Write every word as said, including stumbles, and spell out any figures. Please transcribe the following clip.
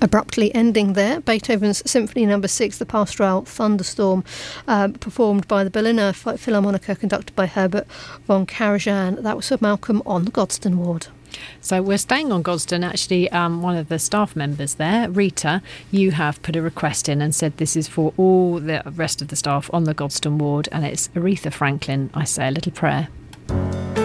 Abruptly ending there, Beethoven's Symphony Number Six, the Pastoral Thunderstorm, uh, performed by the Berliner Philharmoniker, conducted by Herbert von Karajan. That was Sir Malcolm on the Godstone Ward. So we're staying on Godstone. Actually, um, one of the staff members there, Rita, you have put a request in and said this is for all the rest of the staff on the Godstone Ward, and it's Aretha Franklin, I Say a Little Prayer.